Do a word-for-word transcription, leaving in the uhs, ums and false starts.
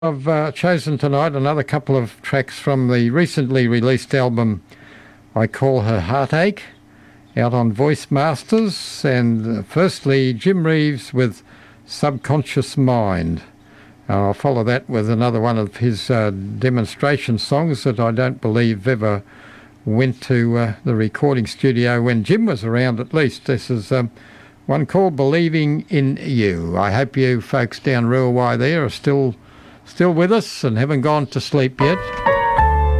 I've uh, chosen tonight another couple of tracks from the recently released album I Call Her Heartache, out on Voice Masters, and uh, firstly Jim Reeves with Subconscious Mind. And I'll follow that with another one of his uh, demonstration songs that I don't believe ever went to uh, the recording studio when Jim was around, at least. This is um, one called Believing in You. I hope you folks down Ruawai there are still still with us and haven't gone to sleep yet.